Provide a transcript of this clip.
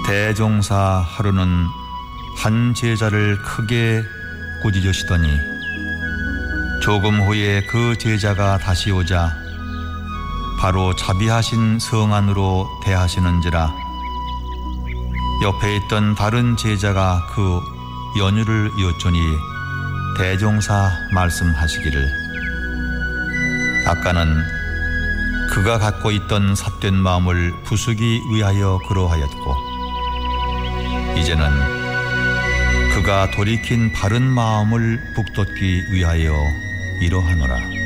대종사 하루는 한 제자를 크게 꾸짖으시더니 조금 후에 그 제자가 다시 오자 바로 자비하신 성 안으로 대하시는지라 옆에 있던 다른 제자가 그 연유를 여쭈니 대종사 말씀하시기를 아까는 그가 갖고 있던 삿된 마음을 부수기 위하여 그러하였고 이제는 그가 돌이킨 바른 마음을 북돋기 위하여 이러하노라.